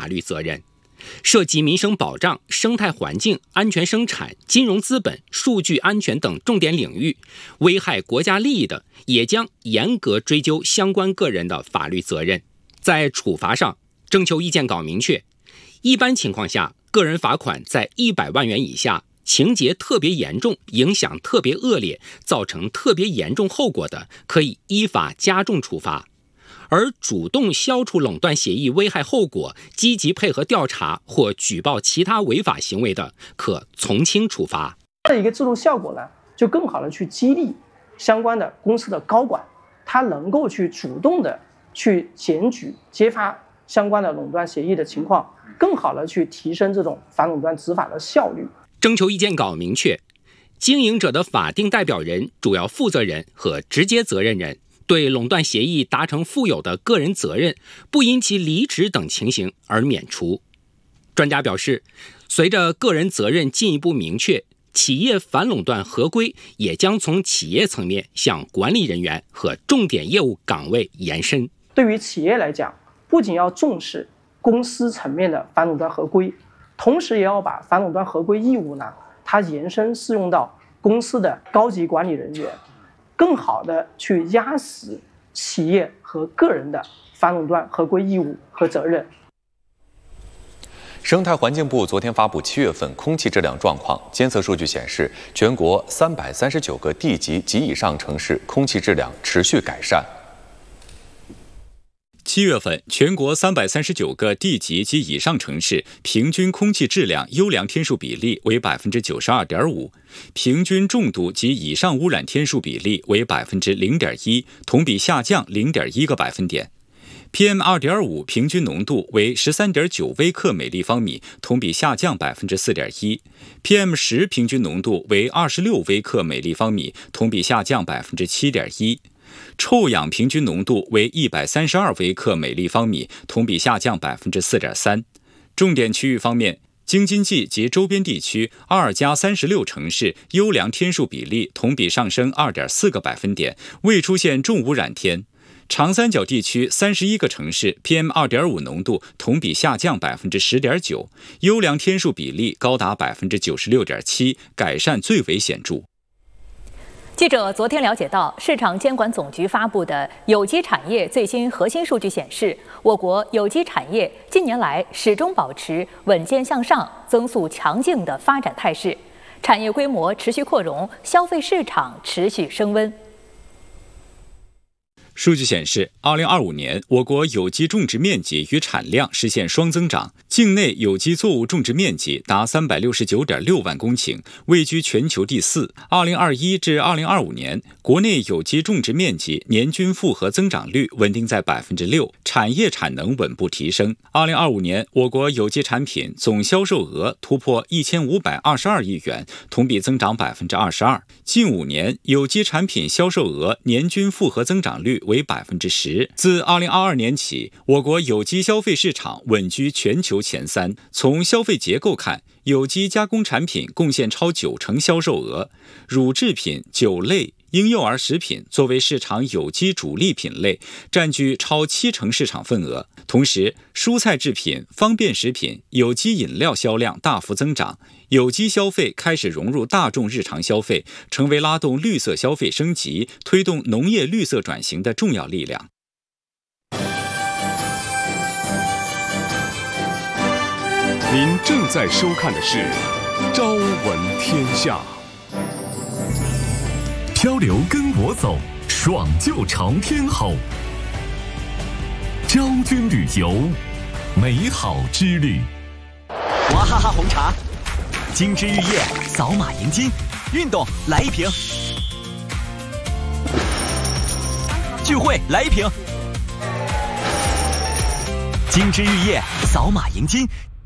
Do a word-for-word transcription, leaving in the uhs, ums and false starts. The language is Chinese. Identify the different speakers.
Speaker 1: 律责任。涉及民生保障、生态环境、安全生产、金融资本、数据安全等重点领域，危害国家利益的，也将严格追究相关个人的法律责任。在处罚上，征求意见稿明确，一般情况下，个人罚款在一百万元以下，情节特别严重、影响特别恶劣、造成特别严重后果的，可以依法加重处罚。而主动消除垄断协议危害后果，积极配合调查或举报其他违法行为的，可从轻处罚。
Speaker 2: 这一个制度效果呢，就更好的去激励相关的公司的高管，他能够去主动的去检举揭发相关的垄断协议的情况，更好的去提升这种反垄断执法的效率。
Speaker 1: 征求意见稿明确，经营者的法定代表人、主要负责人和直接责任人对垄断协议达成负有的个人责任，不因其离职等情形而免除。专家表示，随着个人责任进一步明确，企业反垄断合规也将从企业层面向管理人员和重点业务岗位延伸。
Speaker 2: 对于企业来讲，不仅要重视公司层面的反垄断合规，同时也要把反垄断合规义务呢，它延伸适用到公司的高级管理人员，更好的去压实企业和个人的反垄断合规义务和责任。
Speaker 3: 生态环境部昨天发布七月份空气质量状况监测数据显示，全国三百三十九个地级及以上城市空气质量持续改善。
Speaker 4: 七月份，全国三百三十九个地级及以上城市平均空气质量优良天数比例为百分之九十二点五，平均重度及以上污染天数比例为百分之零点一，同比下降零点一个百分点。P M 二点五 平均浓度为十三点九微克每立方米，同比下降百分之四点一。P M 十 平均浓度为二十六微克每立方米，同比下降百分之七点一。臭氧平均浓度为一百三十二微克每立方米，同比下降百分之四点三。重点区域方面，京津冀及周边地区二加三十六城市优良天数比例同比上升二点四个百分点，未出现重污染天。长三角地区三十一个城市 P M 二点五 浓度同比下降百分之十点九，优良天数比例高达百分之九十六点七，改善最为显著。
Speaker 5: 记者昨天了解到，市场监管总局发布的有机产业最新核心数据显示，我国有机产业近年来始终保持稳健向上、增速强劲的发展态势，产业规模持续扩容，消费市场持续升温。
Speaker 4: 数据显示，二零二五年我国有机种植面积与产量实现双增长，境内有机作物种植面积达三百六十九点六万公顷，位居全球第四。二零二一至二零二五年，国内有机种植面积年均复合增长率稳定在百分之六，产业产能稳步提升。二零二五年，我国有机产品总销售额突破一千五百二十二亿元，同比增长百分之二十二。近五年，有机产品销售额年均复合增长率为百分之十。自二零二二年起，我国有机消费市场稳居全球前三。从消费结构看，有机加工产品贡献超九成销售额，乳制品、酒类、婴幼儿食品作为市场有机主力品类，占据超七成市场份额。同时，蔬菜制品、方便食品、有机饮料销量大幅增长，有机消费开始融入大众日常消费，成为拉动绿色消费升级、推动农业绿色转型的重要力量。
Speaker 6: 您正在收看的是《朝闻天下》。漂流跟我走，爽就朝天吼。昭君旅游，美好之旅。
Speaker 7: 娃哈哈红茶，精致玉液，扫码赢金。运动来一瓶，聚会来一瓶。精致玉液，扫码赢金，